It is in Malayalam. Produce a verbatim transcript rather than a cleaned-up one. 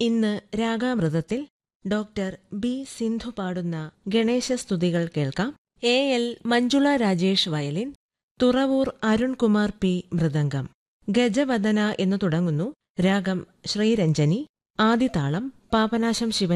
ഇന്ന് രാഗാമൃതത്തിൽ ഡോക്ടർ ബി സിന്ധു പാടുന്ന ഗണേശസ്തുതികൾ കേൾക്കാം. A L Manjula Rajesh violin, Thuravoor Arunkumar P mridangam. ഗജവദന എന്നു തുടങ്ങുന്നു രാഗം ശ്രീരഞ്ജനി. ആദിതാളം പാപനാശം ശിവൻ.